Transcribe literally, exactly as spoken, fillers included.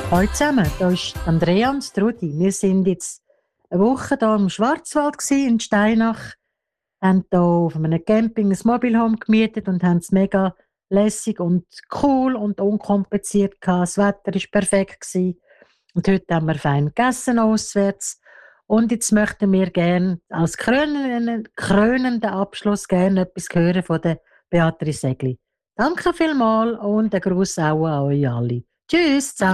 Hallo zusammen, hier ist Andrea und Trudi. Wir sind jetzt eine Woche hier im Schwarzwald gewesen, in Steinach, haben hier auf einem Camping ein Mobilhome gemietet und haben es mega lässig und cool und unkompliziert gehabt. Das Wetter war perfekt gewesen. Und heute haben wir fein gegessen auswärts. Und jetzt möchten wir gerne als krönenden, krönenden Abschluss gerne etwas hören von der Beatrice Egli. Danke vielmals und einen Gruß auch an euch alle. Tschüss zusammen.